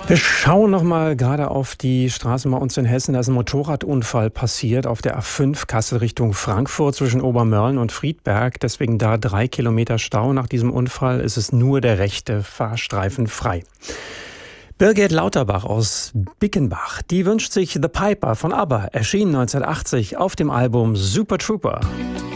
Wir schauen noch mal gerade auf die Straßen bei uns in Hessen. Da ist ein Motorradunfall passiert auf der A5 Kassel Richtung Frankfurt zwischen Obermörlen und Friedberg. Deswegen da 3 Kilometer Stau. Nach diesem Unfall ist es nur der rechte Fahrstreifen frei. Birgit Lauterbach aus Bickenbach, die wünscht sich The Piper von ABBA, erschien 1980 auf dem Album Super Trooper.